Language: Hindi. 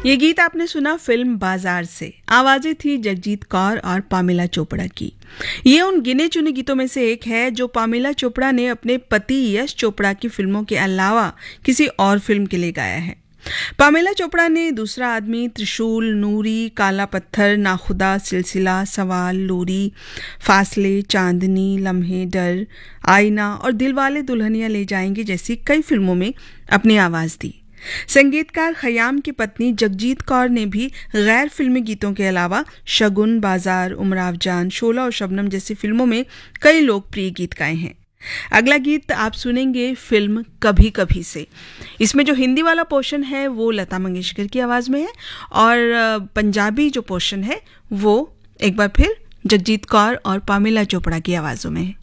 ये गीत आपने सुना फिल्म बाजार से। आवाजें थी जगजीत कौर और पामेला चोपड़ा की। ये उन गिने चुने गीतों में से एक है जो पामेला चोपड़ा ने अपने पति यश चोपड़ा की फिल्मों के अलावा किसी और फिल्म के लिए गाया है। पामेला चोपड़ा ने दूसरा आदमी, त्रिशूल, नूरी, काला पत्थर, नाखुदा, सिलसिला, सवाल, लूरी, फासले, चांदनी, लम्हे, डर, आईना और दिलवाले दुल्हनिया ले जाएंगे जैसी कई फिल्मों में अपनी आवाज दी। संगीतकार खयाम की पत्नी जगजीत कौर ने भी गैर फिल्मी गीतों के अलावा शगुन, बाजार, उमराव जान, शोला और शबनम जैसी फिल्मों में कई लोकप्रिय गीत गाए हैं। अगला गीत आप सुनेंगे फिल्म कभी कभी से। इसमें जो हिंदी वाला पोर्शन है वो लता मंगेशकर की आवाज़ में है और पंजाबी जो पोर्शन है वो एक बार फिर जगजीत कौर और पामेला चोपड़ा की आवाज़ों में है।